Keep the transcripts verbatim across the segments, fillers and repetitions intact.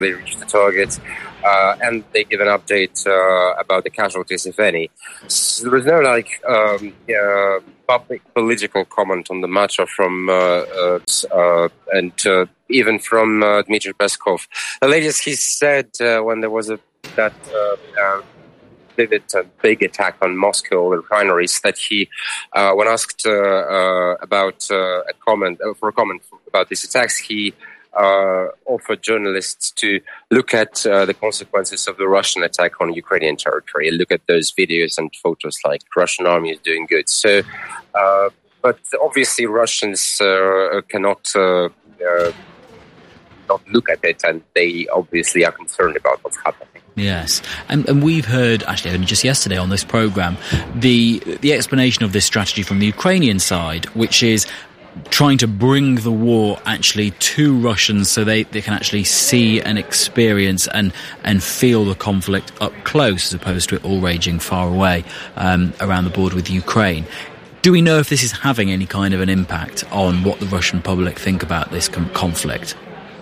they reached the target, uh, and they give an update uh, about the casualties, if any. So there is no like um, uh, public political comment on the matter from uh, uh, uh, and uh, even from uh, Dmitry Peskov. The latest he said uh, when there was a that. Uh, uh, vivid and big attack on Moscow refineries that he, uh, when asked uh, uh, about uh, a comment uh, for a comment about these attacks, he uh, offered journalists to look at uh, the consequences of the Russian attack on Ukrainian territory, look at those videos and photos like Russian army is doing good. So, uh, but obviously Russians uh, cannot uh, uh, not look at it, and they obviously are concerned about what's happening. Yes, and, and we've heard, actually only just yesterday on this programme, the the explanation of this strategy from the Ukrainian side, which is trying to bring the war actually to Russians so they, they can actually see and experience and, and feel the conflict up close as opposed to it all raging far away um, around the border with Ukraine. Do we know if this is having any kind of an impact on what the Russian public think about this com- conflict?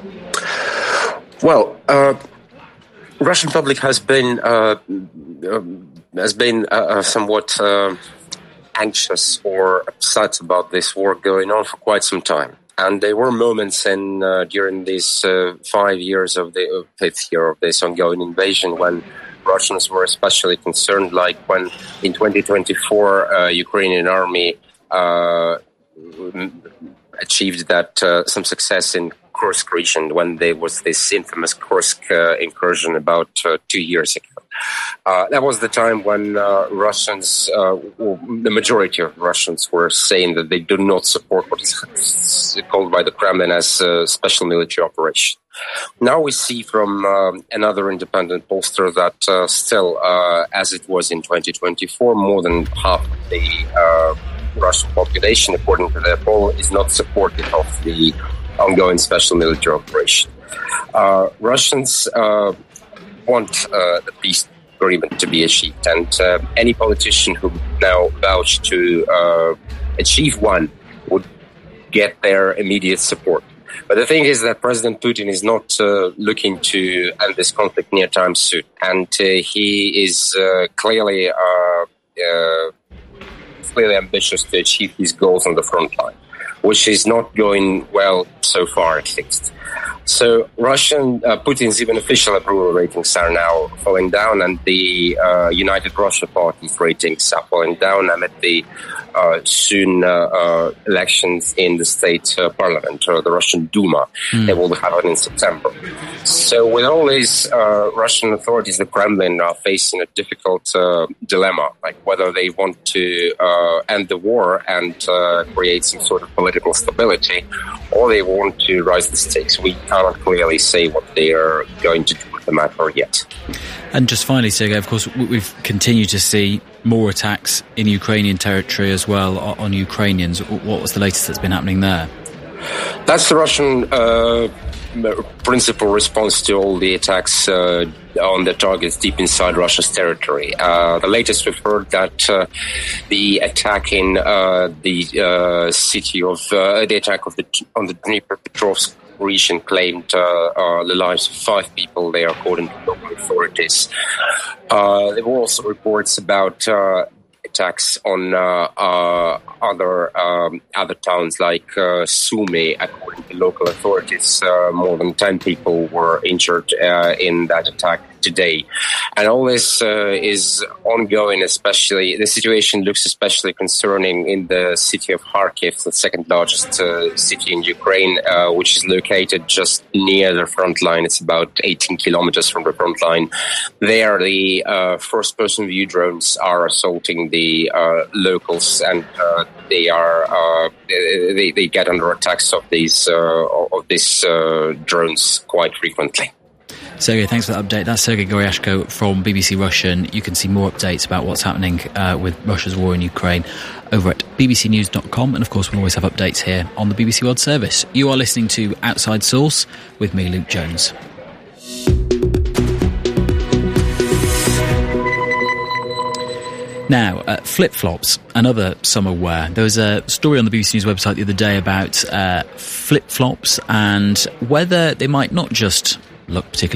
Well, uh Russian public has been uh, uh, has been uh, somewhat uh, anxious or upset about this war going on for quite some time, and there were moments in uh, during these uh, five years of the uh, fifth year of this ongoing invasion when Russians were especially concerned, like when in twenty twenty-four uh, Ukrainian army uh, achieved that uh, some success in Kursk region when there was this infamous Kursk uh, incursion about uh, two years ago. Uh, that was the time when uh, Russians, uh, well, the majority of Russians were saying that they do not support what is called by the Kremlin as a special military operation. Now we see from um, another independent pollster that uh, still, uh, as it was in twenty twenty-four, more than half of the uh, Russian population, according to their poll, is not supportive of the ongoing special military operation. Uh, Russians uh, want uh, the peace agreement to be achieved, and uh, any politician who now vouch to uh, achieve one would get their immediate support. But the thing is that President Putin is not uh, looking to end this conflict near time soon, and uh, he is uh, clearly uh, uh, clearly ambitious to achieve his goals on the front line, which is not going well so far, at least. So Russian, uh, Putin's even official approval ratings are now falling down, and the uh, United Russia Party's ratings are falling down amid the uh, soon uh, uh, elections in the state uh, parliament, or the Russian Duma. Mm. They will happen in September. So with all these uh, Russian authorities, the Kremlin are facing a difficult uh, dilemma, like whether they want to uh, end the war and uh, create some sort of political stability, or they want to rise the stakes. We cannot clearly say what they are going to do with the matter yet. And just finally, Sergei, of course, we've continued to see more attacks in Ukrainian territory as well on Ukrainians. What was the latest that's been happening there? That's the Russian uh, principal response to all the attacks uh, on the targets deep inside Russia's territory. Uh, the latest we've heard that uh, the attack in uh, the uh, city of uh, the attack of the on the Dnipropetrovsk region claimed uh, uh, the lives of five people there, according to local authorities. Uh, there were also reports about uh, attacks on uh, uh, other um, other towns like uh, Sumy. According to local authorities, uh, more than ten people were injured uh, in that attack today. And all this uh, is ongoing, especially, the situation looks especially concerning in the city of Kharkiv, the second largest uh, city in Ukraine, uh, which is located just near the front line. It's about eighteen kilometers from the front line. There, the uh, first-person view drones are assaulting the uh, locals, and uh, they are uh, they, they get under attacks of these uh, of these uh, drones quite frequently. Sergei, thanks for that update. That's Sergei Goryashko from B B C Russian. You can see more updates about what's happening uh, with Russia's war in Ukraine over at b b c news dot com. And of course, we'll always have updates here on the B B C World Service. You are listening to Outside Source with me, Luke Jones. Now, uh, flip-flops and other summer wear. There was a story on the B B C News website the other day about uh, flip-flops and whether they might not just look particularly